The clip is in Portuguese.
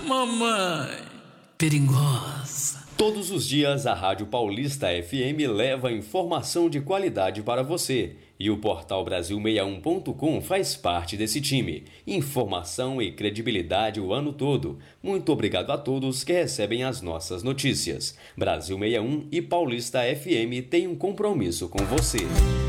Mamãe, perigosa. Todos os dias a Rádio Paulista FM leva informação de qualidade para você. E o portal Brasil61.com faz parte desse time. Informação e credibilidade o ano todo. Muito obrigado a todos que recebem as nossas notícias. Brasil 61 e Paulista FM têm um compromisso com você.